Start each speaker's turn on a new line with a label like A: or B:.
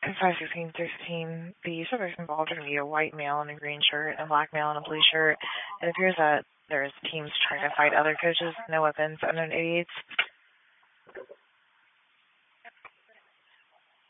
A: 516-16, the subjects involved are going to be a white male in a green shirt and a black male in a blue shirt. It appears that there's teams trying to fight other coaches, no weapons, unknown idiots.